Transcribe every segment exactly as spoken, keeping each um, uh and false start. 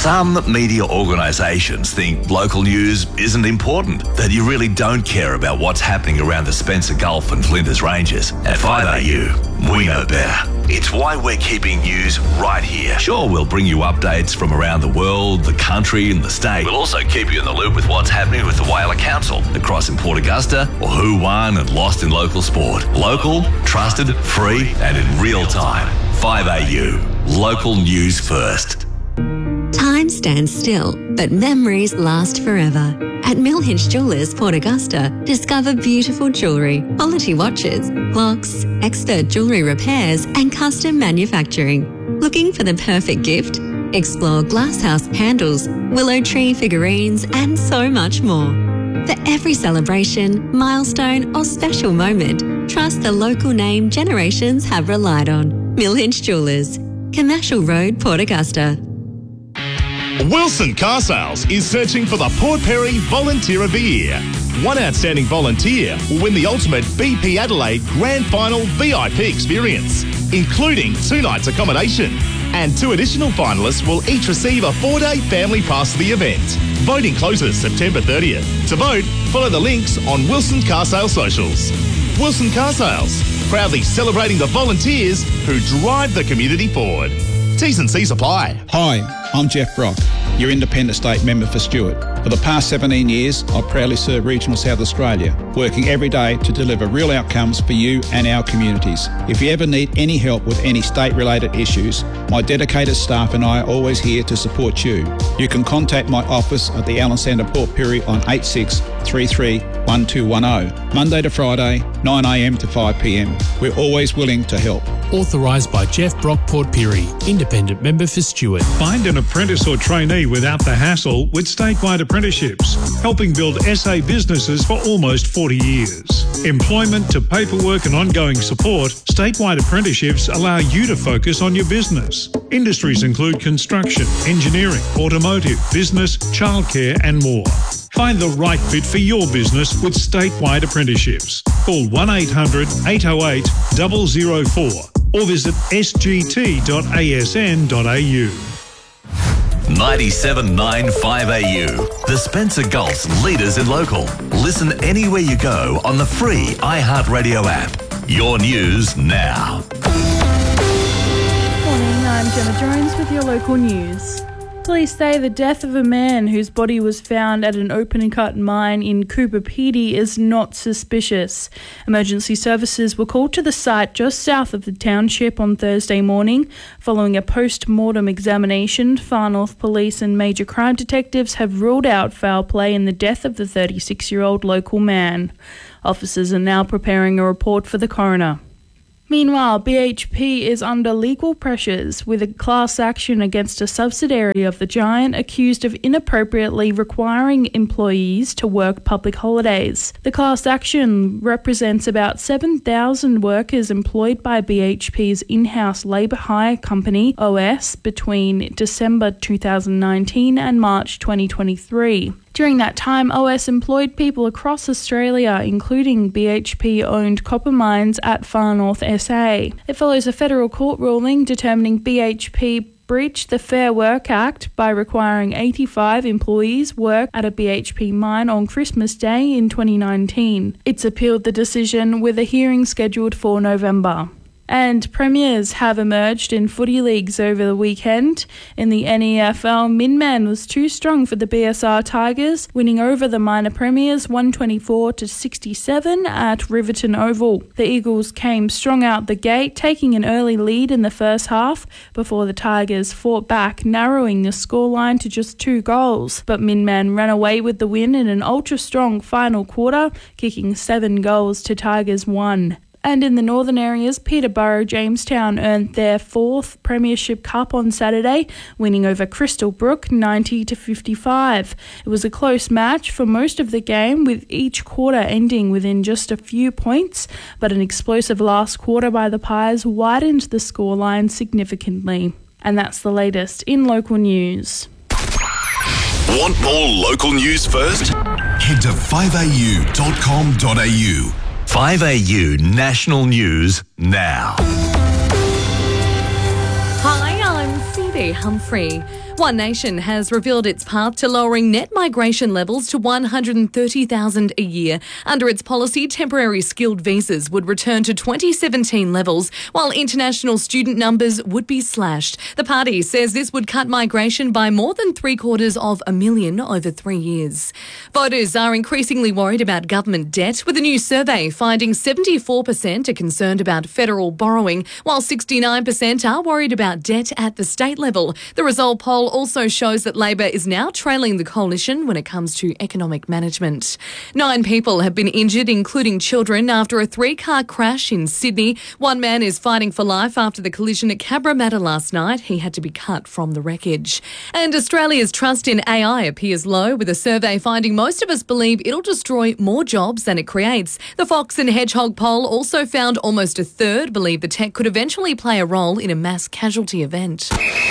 Some media organisations think local news isn't important, that you really don't care about what's happening around the Spencer Gulf and Flinders Ranges. At five A U, we know better. It's why we're keeping news right here. Sure, we'll bring you updates from around the world, the country and the state. We'll also keep you in the loop with what's happening with the Whaler Council, across in Port Augusta, or who won and lost in local sport. Local, trusted, free and in real time. five A U, local news first. Time stands still, but memories last forever. At Mill Hinch Jewellers, Port Augusta, discover beautiful jewellery, quality watches, clocks, expert jewellery repairs and custom manufacturing. Looking for the perfect gift? Explore glasshouse handles, willow tree figurines and so much more. For every celebration, milestone or special moment, trust the local name generations have relied on. Mill Hinch Jewellers, Commercial Road, Port Augusta. Wilson Car Sales is searching for the Port Perry Volunteer of the Year. One outstanding volunteer will win the ultimate B P Adelaide Grand Final V I P experience, including two nights accommodation. And two additional finalists will each receive a four-day family pass to the event. Voting closes September thirtieth. To vote, follow the links on Wilson Car Sales socials. Wilson Car Sales, proudly celebrating the volunteers who drive the community forward. T's and C's apply. Hi, I'm Jeff Brock, your Independent State Member for Stewart. For the past seventeen years, I've proudly served Regional South Australia, working every day to deliver real outcomes for you and our communities. If you ever need any help with any state-related issues, my dedicated staff and I are always here to support you. You can contact my office at the Allen Centre, Port Pirie on eight six three three one two one zero, Monday to Friday, nine a m to five p m. We're always willing to help. Authorised by Jeff Brock, Port Pirie, Independent Member for Stewart. Find an apprentice or trainee without the hassle with statewide apprenticeships, helping build S A businesses for almost forty years. Employment to paperwork and ongoing support, statewide apprenticeships allow you to focus on your business. Industries include construction, engineering, automotive, business, childcare and more. Find the right fit for your business with statewide apprenticeships. Call one eight hundred eight oh eight zero zero four or visit s g t dot a s n dot a u. ninety-seven point nine five A U, the Spencer Gulf's leaders in local. Listen anywhere you go on the free iHeartRadio app. Your news now. Morning, I'm Gemma Jones with your local news. Police say the death of a man whose body was found at an open-cut mine in Cooper Pedy is not suspicious. Emergency services were called to the site just south of the township on Thursday morning. Following a post-mortem examination, Far North Police and major crime detectives have ruled out foul play in the death of the thirty-six-year-old local man. Officers are now preparing a report for the coroner. Meanwhile, B H P is under legal pressures with a class action against a subsidiary of the giant accused of inappropriately requiring employees to work public holidays. The class action represents about seven thousand workers employed by B H P's in-house labour hire company, O S, between December two thousand nineteen and March twenty twenty-three. During that time, O S employed people across Australia, including B H P-owned copper mines at Far North S A. It follows a federal court ruling determining B H P breached the Fair Work Act by requiring eighty-five employees work at a B H P mine on Christmas Day in twenty nineteen. It's appealed the decision with a hearing scheduled for November. And premiers have emerged in footy leagues over the weekend. In the N E F L, Minman was too strong for the B S R Tigers, winning over the minor premiers one twenty-four to sixty-seven at Riverton Oval. The Eagles came strong out the gate, taking an early lead in the first half before the Tigers fought back, narrowing the scoreline to just two goals. But Minman ran away with the win in an ultra-strong final quarter, kicking seven goals to Tigers one. And in the northern areas, Peterborough Jamestown earned their fourth Premiership Cup on Saturday, winning over Crystal Brook ninety to fifty-five. It was a close match for most of the game, with each quarter ending within just a few points, but an explosive last quarter by the Pies widened the scoreline significantly. And that's the latest in local news. Want more local news first? Head to five a u dot com dot a u. five A U National News now. Hi, I'm Phoebe Humphrey. One Nation has revealed its path to lowering net migration levels to one hundred thirty thousand a year. Under its policy, temporary skilled visas would return to twenty seventeen levels, while international student numbers would be slashed. The party says this would cut migration by more than three quarters of a million over three years. Voters are increasingly worried about government debt, with a new survey finding seventy-four percent are concerned about federal borrowing, while sixty-nine percent are worried about debt at the state level. The result poll also shows that Labor is now trailing the coalition when it comes to economic management. Nine people have been injured, including children, after a three-car crash in Sydney. One man is fighting for life after the collision at Cabramatta last night. He had to be cut from the wreckage. And Australia's trust in A I appears low, with a survey finding most of us believe it'll destroy more jobs than it creates. The Fox and Hedgehog poll also found almost a third believe the tech could eventually play a role in a mass casualty event.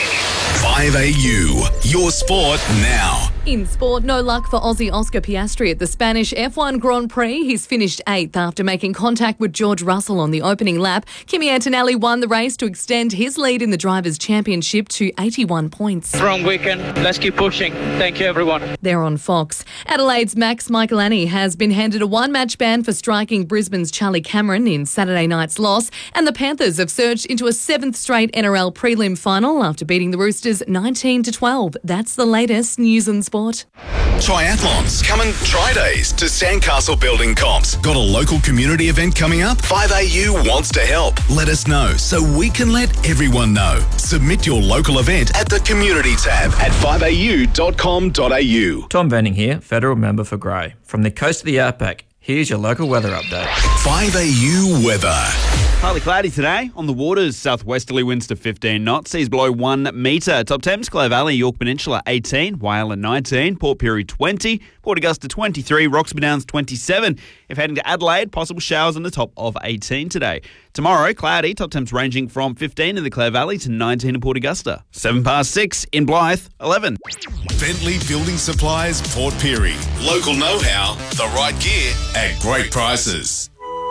five A U, your sport now. In sport, no luck for Aussie Oscar Piastri at the Spanish F one Grand Prix. He's finished eighth after making contact with George Russell on the opening lap. Kimi Antonelli won the race to extend his lead in the Drivers' Championship to eighty-one points. Strong weekend. Let's keep pushing. Thank you, everyone. They're on Fox. Adelaide's Max Michelani has been handed a one-match ban for striking Brisbane's Charlie Cameron in Saturday night's loss, and the Panthers have surged into a seventh straight N R L prelim final after beating the Roosters nineteen to twelve. That's the latest news and sport. Triathlons. Come and try days to Sandcastle Building Comps. Got a local community event coming up? five A U wants to help. Let us know so we can let everyone know. Submit your local event at the community tab at five A U dot com dot A U. Tom Venning here, federal member for Grey. From the coast of the outback, here's your local weather update. five A U weather. Partly cloudy today. On the waters, southwesterly winds to fifteen knots, seas below one metre. Top Thames, Clare Valley, York Peninsula eighteen, Whyalla nineteen, Port Pirie twenty, Port Augusta twenty-three, Roxby Downs twenty-seven. If heading to Adelaide, possible showers on the top of eighteen today. Tomorrow, cloudy, top temps ranging from fifteen in the Clare Valley to nineteen in Port Augusta. seven past six in Blythe, eleven. Bentley Building Supplies, Port Pirie. Local know-how, the right gear at great prices.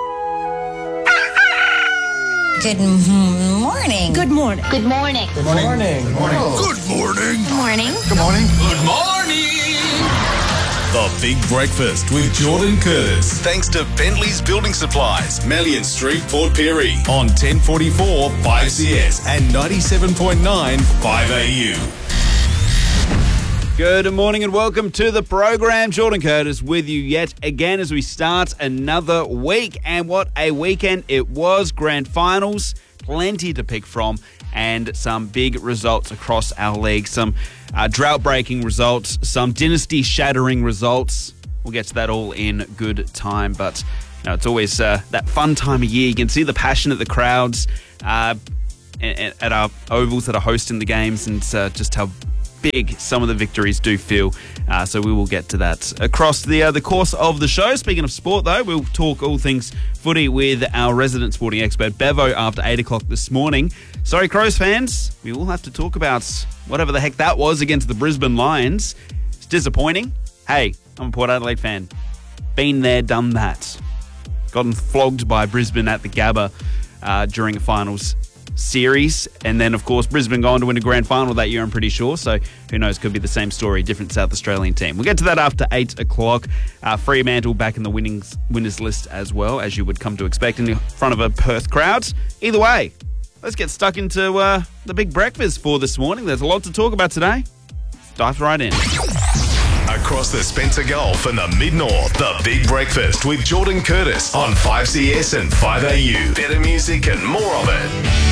Good morning. Good morning. Good morning. Good morning. Good morning. Good morning. Good morning. Good morning. Good morning. The Big Breakfast with Jordan Curtis. Thanks to Bentley's Building Supplies, Melian Street, Port Pirie. On ten forty-four five C S and ninety-seven point nine five A U. Good morning and welcome to the program. Jordan Curtis with you yet again as we start another week. And what a weekend it was. Grand finals, plenty to pick from, and some big results across our league. Some uh, drought-breaking results, some dynasty-shattering results. We'll get to that all in good time. But you know, it's always uh, that fun time of year. You can see the passion of the crowds uh, at our ovals that are hosting the games, and uh, just how big some of the victories do feel. Uh, so we will get to that across the uh, the course of the show. Speaking of sport, though, we'll talk all things footy with our resident sporting expert, Bevo, after eight o'clock this morning. Sorry, Crows fans, we will have to talk about whatever the heck that was against the Brisbane Lions. It's disappointing. Hey, I'm a Port Adelaide fan. Been there, done that. Gotten flogged by Brisbane at the Gabba uh, during a finals series, and then of course Brisbane going to win a grand final that year, I'm pretty sure, so who knows, could be the same story, different South Australian team. We'll get to that after eight o'clock. uh, Fremantle back in the winnings, winners list as well, as you would come to expect in front of a Perth crowd. Either way, let's get stuck into uh, the big breakfast for this morning. There's a lot to talk about today. Dive right in. Across the Spencer Gulf and the Mid-North, the Big Breakfast with Jordan Curtis on five C S and five A U. Better music and more of it.